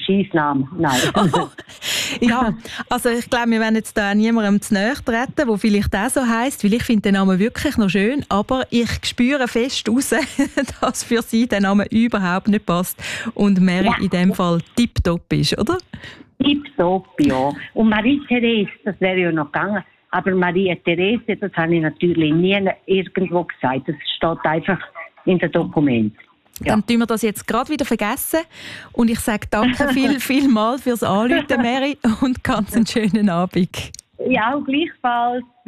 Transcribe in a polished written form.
Scheissname. Nein. Oh. Ja, also ich glaube, wir werden jetzt da niemandem zu nahe treten, der vielleicht auch so heisst, weil ich finde den Namen wirklich noch schön, aber ich spüre fest raus, dass für sie der Name überhaupt nicht passt und Mary in dem Fall tipptopp ist, oder? Tipptopp, ja. Und Marie-Therese, das wäre ja noch gegangen. Aber Maria-Therese, das habe ich natürlich nie irgendwo gesagt. Das steht einfach in den Dokumenten. Ja. Dann tun wir das jetzt gerade wieder vergessen. Und ich sage danke vielmals fürs Anrufen, Mary, und ganz einen schönen Abend. Ja, auch gleichfalls.